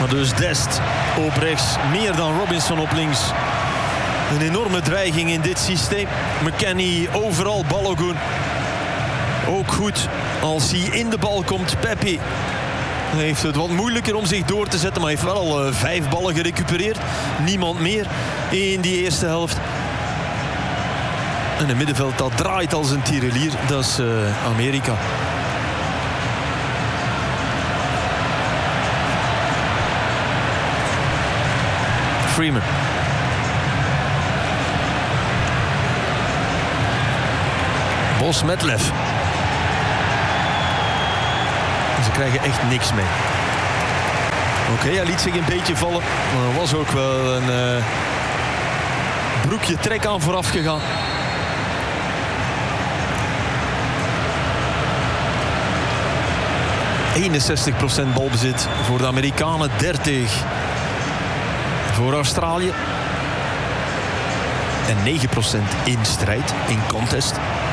Maar dus Dest op rechts, meer dan Robinson op links. Een enorme dreiging in dit systeem. McKennie overal, Balogun ook goed als hij in de bal komt. Pepe heeft het wat moeilijker om zich door te zetten, maar heeft wel al 5 ballen gerecupereerd. Niemand meer in die eerste helft. En het middenveld dat draait als een tirelier. Dat is Amerika. Freeman. Bos met lef. Ze krijgen echt niks mee. Oké, hij liet zich een beetje vallen. Maar er was ook wel een broekje trek aan vooraf gegaan. ...61% balbezit voor de Amerikanen, 30% voor Australië. En 9% in strijd, in contest.